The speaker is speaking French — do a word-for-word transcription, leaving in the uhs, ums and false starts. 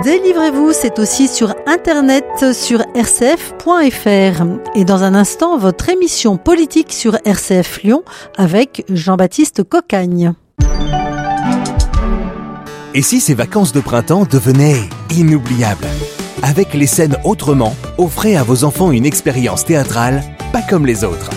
Délivrez-vous, c'est aussi sur internet sur r c f point f r. Et dans un instant, votre émission politique sur R C F Lyon avec Jean-Baptiste Cocagne. Et si ces vacances de printemps devenaient inoubliables ? Avec les scènes autrement, offrez à vos enfants une expérience théâtrale pas comme les autres.